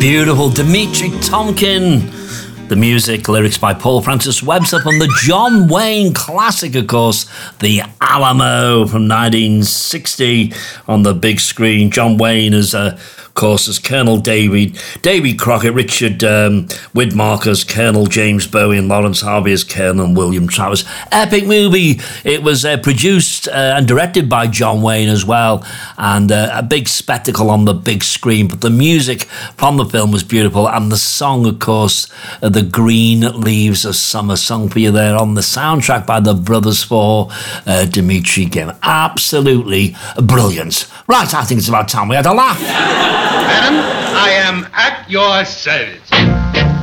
Beautiful Dimitri Tomkin. The music, lyrics by Paul Francis Webster on the John Wayne classic, of course, The Alamo from 1960 on the big screen. John Wayne as of course, as Colonel Davy Crockett, Richard Widmark as Colonel James Bowie, and Lawrence Harvey as Colonel William Travers. Epic movie. It was produced and directed by John Wayne as well, and a big spectacle on the big screen. But the music from the film was beautiful, and the song, of course, The Green Leaves of Summer, sung for you there on the soundtrack by the Brothers for Dimitri Gim. Absolutely brilliant. Right, I think it's about time we had a laugh. Madam, I am at your service.